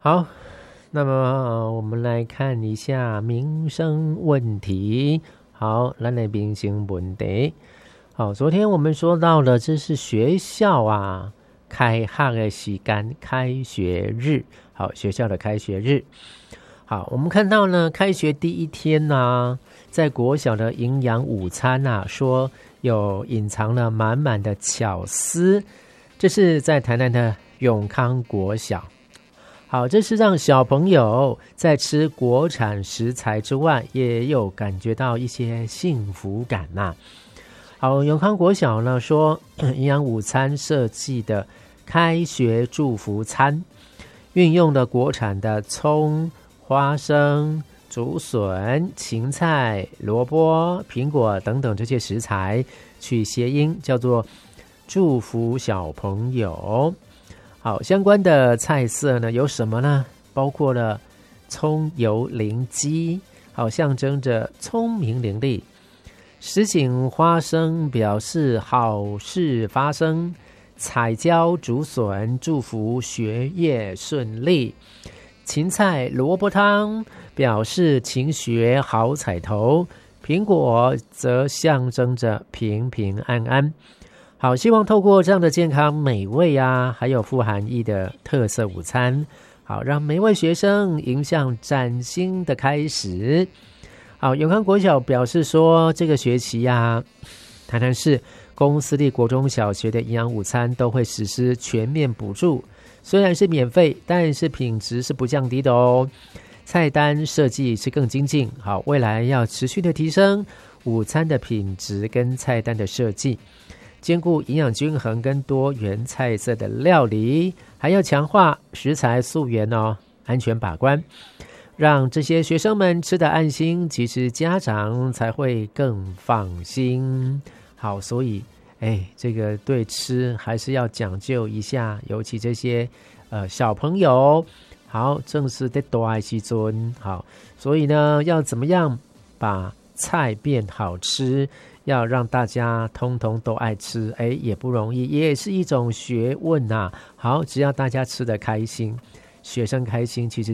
好，那么我们来看一下民生问题。好，咱的民生问题。好，昨天我们说到了，这是学校啊开学的时间，开学日。好，学校的开学日。好，我们看到呢，开学第一天呢，在国小的营养午餐啊，说有隐藏了满满的巧思。这是在台南的永康国小。好，这是让小朋友在吃国产食材之外，也有感觉到一些幸福感呐。好，永康国小呢说，营养午餐设计的开学祝福餐，运用了国产的葱、花生、竹笋、芹菜、萝卜、苹果等等这些食材去谐音，叫做祝福小朋友。好，相关的菜色呢有什么呢？包括了葱油灵鸡，好，象征着聪明伶俐；什锦花生表示好事发生；彩椒竹笋祝福学业顺利；芹菜萝卜汤表示勤学好彩头；苹果则象征着平平安安。好，希望透过这样的健康美味啊，还有富含义的特色午餐，好，让每位学生迎向崭新的开始。好，永康国小表示说，这个学期啊，台南市公私立国中小学的营养午餐都会实施全面补助，虽然是免费，但是品质是不降低的哦。菜单设计是更精进，好，未来要持续的提升午餐的品质跟菜单的设计。兼顾营养均衡跟多元菜色的料理，还要强化食材溯源哦，安全把关，让这些学生们吃得安心，其实家长才会更放心。好，所以这个对吃还是要讲究一下，尤其这些小朋友，好，正是在大的时阵，好，所以呢，要怎么样把菜变好吃？要让大家通通都爱吃，也不容易，也是一种学问啊。好，只要大家吃得开心，学生开心，其实